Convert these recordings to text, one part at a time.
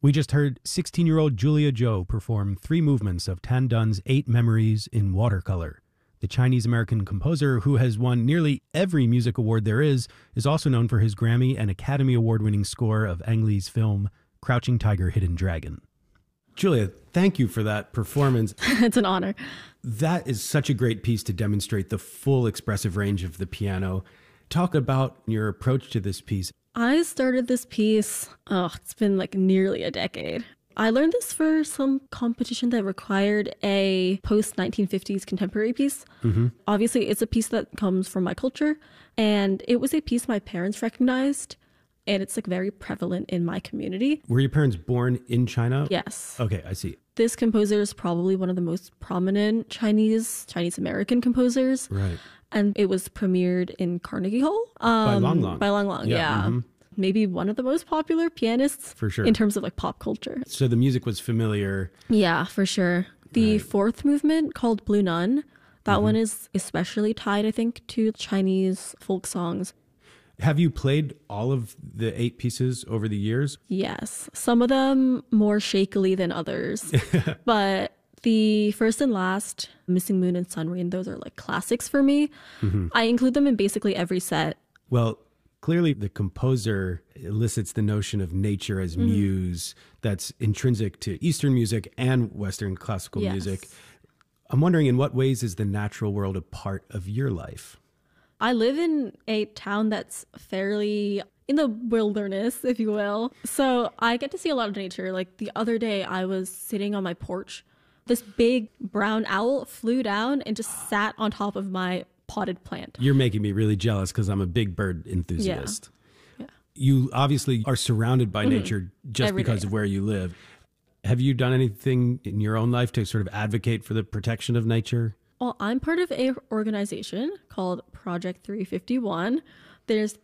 We just heard 16-year-old Julia Zhou perform 3 movements of Tan Dun's 8 Memories in watercolor. The Chinese-American composer, who has won nearly every music award there is also known for his Grammy and Academy Award-winning score of Ang Lee's film Crouching Tiger, Hidden Dragon. Julia, thank you for that performance. It's an honor. That is such a great piece to demonstrate the full expressive range of the piano. Talk about your approach to this piece. I started this piece, it's been like nearly a decade. I learned this for some competition that required a post-1950s contemporary piece. Mm-hmm. Obviously, it's a piece that comes from my culture, and it was a piece my parents recognized, and it's like very prevalent in my community. Were your parents born in China? Yes. Okay, I see. This composer is probably one of the most prominent Chinese-American composers. Right. And it was premiered in Carnegie Hall. By Long Long. By Long Long, yeah. Mm-hmm. Maybe one of the most popular pianists for sure in terms of like pop culture. So the music was familiar. Yeah, for sure. The fourth movement called Blue Nun, that one is especially tied, I think, to Chinese folk songs. Have you played all of the 8 pieces over the years? Yes. Some of them more shakily than others. But the first and last, Missing Moon and Sun Rain, those are like classics for me. Mm-hmm. I include them in basically every set. Well, clearly the composer elicits the notion of nature as muse that's intrinsic to Eastern music and Western classical music. I'm wondering, in what ways is the natural world a part of your life? I live in a town that's fairly in the wilderness, if you will. So I get to see a lot of nature. Like the other day, I was sitting on my porch. This big brown owl flew down and just sat on top of my potted plant. You're making me really jealous because I'm a big bird enthusiast. Yeah. You obviously are surrounded by nature just every because day. of where you live. Have you done anything in your own life to sort of advocate for the protection of nature? Well, I'm part of an organization called Project 351. There's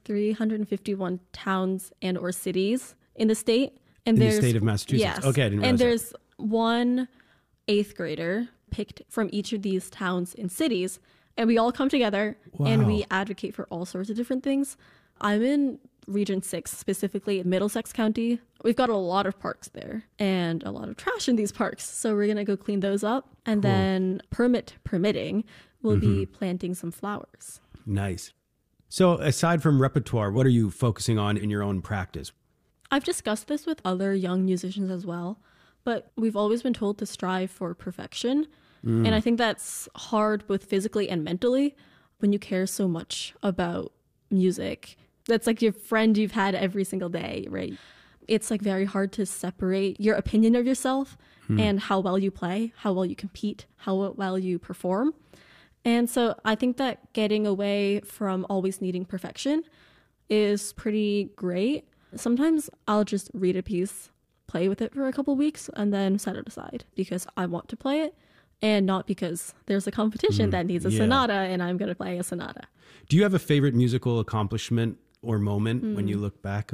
351 towns and or cities in the state. And in there's the state of Massachusetts? Yes. Okay, I didn't realize and that. there's one 8th grader picked from each of these towns and cities. And we all come together and we advocate for all sorts of different things. I'm in Region 6, specifically Middlesex County. We've got a lot of parks there and a lot of trash in these parks. So we're going to go clean those up. And then permitting, we'll be planting some flowers. Nice. So aside from repertoire, what are you focusing on in your own practice? I've discussed this with other young musicians as well, but we've always been told to strive for perfection. And I think that's hard both physically and mentally when you care so much about music. That's like your friend you've had every single day, right? It's like very hard to separate your opinion of yourself and how well you play, how well you compete, how well you perform. And so I think that getting away from always needing perfection is pretty great. Sometimes I'll just read a piece, play with it for a couple weeks, and then set it aside because I want to play it. And not because there's a competition that needs a sonata and I'm going to play a sonata. Do you have a favorite musical accomplishment or moment when you look back?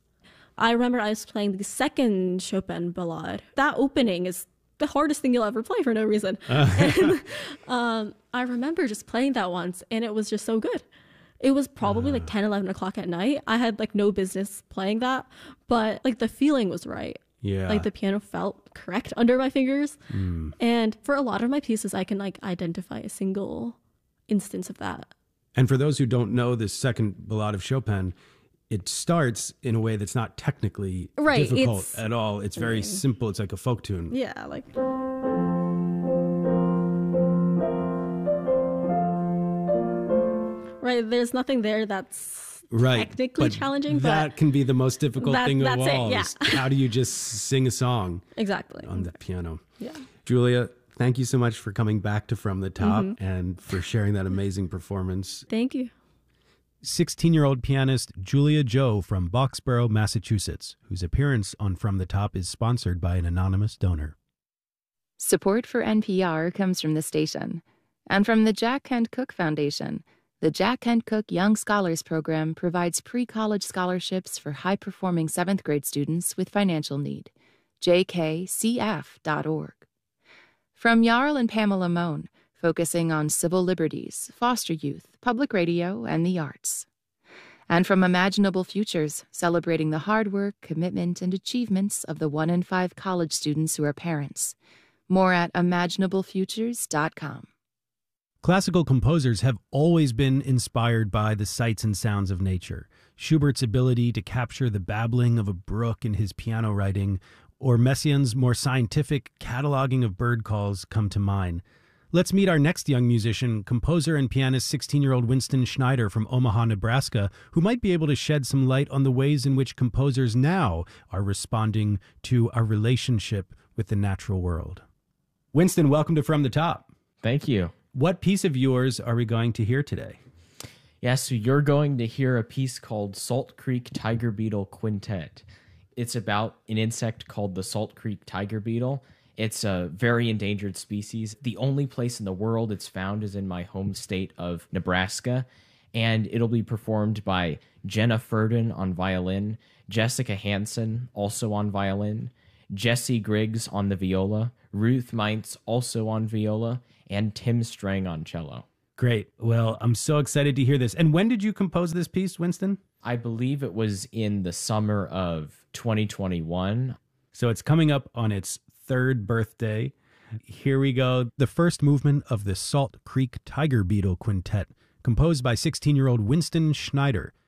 I remember I was playing the second Chopin ballade. That opening is the hardest thing you'll ever play for no reason. And, I remember just playing that once and it was just so good. It was probably like 10, 11 o'clock at night. I had like no business playing that, but like the feeling was right. Yeah. Like the piano felt correct under my fingers. And for a lot of my pieces, I can like identify a single instance of that. And for those who don't know this second ballade of Chopin, it starts in a way that's not technically difficult at all. It's very simple. It's like a folk tune. Yeah, like... Right, there's nothing there that's technically challenging. That can be the most difficult thing of all. Yeah. How do you just sing a song exactly on the piano? Yeah. Julia, thank you so much for coming back to From the Top and for sharing that amazing performance. Thank you. 16-year-old pianist Julia Zhou from Boxborough, Massachusetts, whose appearance on From the Top is sponsored by an anonymous donor. Support for NPR comes from the station and from the Jack Kent Cooke Foundation. The Jack Kent Cooke Young Scholars Program provides pre-college scholarships for high-performing 7th grade students with financial need. jkcf.org. From Jarl and Pamela Mohn, focusing on civil liberties, foster youth, public radio, and the arts. And from Imaginable Futures, celebrating the hard work, commitment, and achievements of the 1 in 5 college students who are parents. More at imaginablefutures.com. Classical composers have always been inspired by the sights and sounds of nature. Schubert's ability to capture the babbling of a brook in his piano writing, or Messiaen's more scientific cataloging of bird calls come to mind. Let's meet our next young musician, composer and pianist 16-year-old Winston Schneider from Omaha, Nebraska, who might be able to shed some light on the ways in which composers now are responding to our relationship with the natural world. Winston, welcome to From the Top. Thank you. What piece of yours are we going to hear today? Yeah, so you're going to hear a piece called Salt Creek Tiger Beetle Quintet. It's about an insect called the Salt Creek tiger beetle. It's a very endangered species. The only place in the world it's found is in my home state of Nebraska, and it'll be performed by Jenna Furden on violin, Jessica Hansen also on violin, Jesse Griggs on the viola, Ruth Meintz also on viola, and Tim Strang on cello. Great. Well, I'm so excited to hear this. And when did you compose this piece, Winston? I believe it was in the summer of 2021. So it's coming up on its 3rd birthday. Here we go. The first movement of the Salt Creek Tiger Beetle Quintet, composed by 16-year-old Winston Schneider.